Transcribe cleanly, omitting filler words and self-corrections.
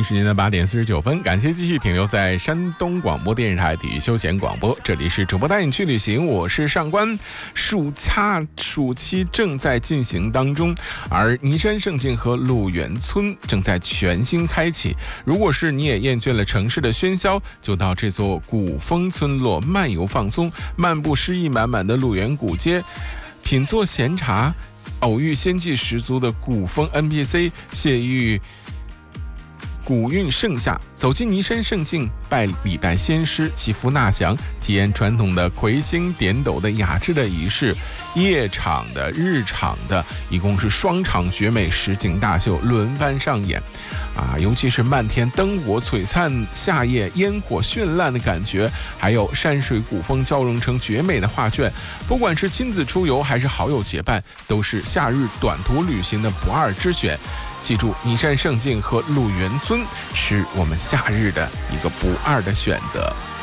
时间的8点49分，感谢继续停留在山东广播电视台体育休闲广播，这里是主播带你去旅行，我是上官。暑期正在进行当中，而尼山胜境和鹿园村正在全新开启。如果是你也厌倦了城市的喧嚣，就到这座古风村落漫游放松，漫步诗意满满的鹿园古街，品座闲茶，偶遇仙气十足的古风 NPC， 谢遇古韵盛夏，走进尼山胜境，礼拜仙师，祈福纳祥，体验传统的魁星点斗的雅致的仪式，夜场的、日场的，一共是双场绝美实景大秀轮番上演。尤其是漫天灯火璀璨，夏夜烟火绚烂的感觉，还有山水古风交融成绝美的画卷。不管是亲子出游还是好友结伴，都是夏日短途旅行的不二之选。记住，尼山胜境和鹿园村是我们夏日的一个不二的选择。